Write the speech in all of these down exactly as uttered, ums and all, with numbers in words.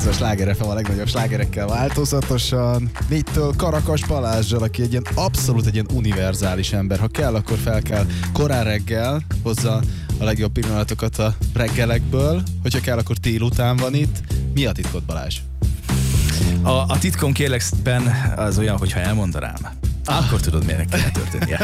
Ez a Sláger ef em a legnagyobb slágerekkel változatosan. Négytől Karakas Balázsral, aki egy ilyen abszolút egy ilyen univerzális ember. Ha kell, akkor fel kell korán reggel, hozza a legjobb pillanatokat a reggelekből. Hogyha kell, akkor délután van itt. Mi a titkod, Balázs? A, a titkom kérlek szépen az olyan, hogyha elmondanám, ah. akkor tudod, miért kell történnie.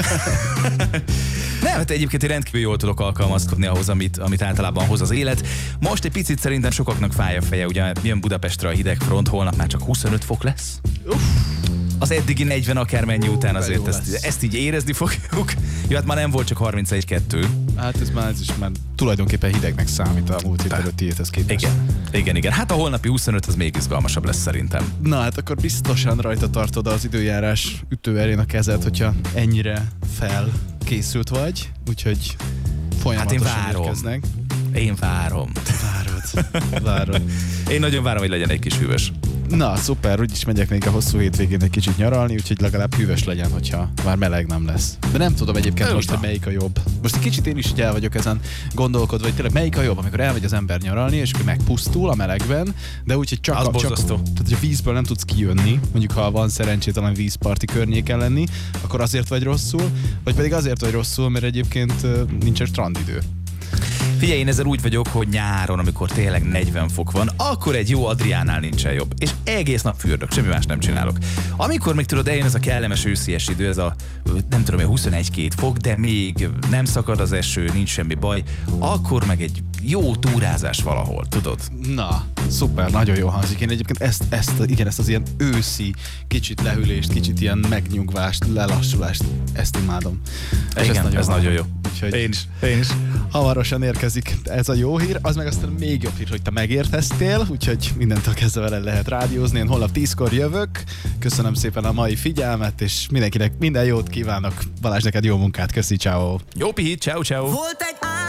Nem, hát egyébként én rendkívül jól tudok alkalmazkodni ahhoz, amit, amit általában hoz az élet. Most egy picit szerintem sokaknak fáj a feje, ugye jön Budapestre a hideg front, holnap már csak huszonöt fok lesz. Uff. Az eddigi negyven akármennyi uh, után azért ezt, ezt így érezni fogjuk. Jó, hát már nem volt csak harmincegy kettő. Hát ez már, ez is már tulajdonképpen hidegnek számít a múlt hét előtti héthez képest. Igen, igen, igen. Hát a holnapi huszonöt az még izgalmasabb lesz szerintem. Na hát akkor biztosan rajta tartod az időjárás ütőerén a kezed, hogyha ennyire felkészült vagy. Úgyhogy folyamatosan hát én várom. érkeznek. Én várom. Várod. Várod. Én nagyon várom, hogy legyen egy kis hűvös. Na, szuper, úgyis megyek még a hosszú hétvégén egy kicsit nyaralni, úgyhogy legalább hűvös legyen, hogyha már meleg nem lesz. De nem tudom egyébként Előbb. most, hogy melyik a jobb. Most egy kicsit én is így el vagyok ezen gondolkodva, hogy tényleg melyik a jobb, amikor elmegy az ember nyaralni, és akkor megpusztul a melegben, de úgyhogy csak, a, csak tehát, hogy a vízből nem tudsz kijönni, mondjuk ha van szerencsétlen vízparti környéken lenni, akkor azért vagy rosszul, vagy pedig azért vagy rosszul, mert egyébként nincsen strandidő. Figyelj, én ezzel úgy vagyok, hogy nyáron, amikor tényleg negyven fok van, akkor egy jó Adriánál nincsen jobb. És egész nap fürdök, semmi más nem csinálok. Amikor még tudod, eljön ez a kellemes őszies idő, ez a nem tudom, huszonegy-két fok, de még nem szakad az eső, nincs semmi baj, akkor meg egy jó túrázás valahol, tudod? Na, szuper, nagyon jó hangzik. Én egyébként ezt, ezt, igen, ezt az ilyen őszi kicsit lehűlést, kicsit ilyen megnyugvást, lelassulást, ezt imádom. És igen, nagyon ez van. Nagyon jó. Úgyhogy én is, én is. Hamarosan érkezik ez a jó hír, az meg aztán még jobb hír, hogy te megérkeztél, úgyhogy mindentől kezdve vele lehet rádiózni. Én holnap tízkor jövök. Köszönöm szépen a mai figyelmet, és mindenkinek minden jót kívánok. Balázs, neked jó munkát, köszi, ciao. Jó pihit, ciao, ciao. Volt egy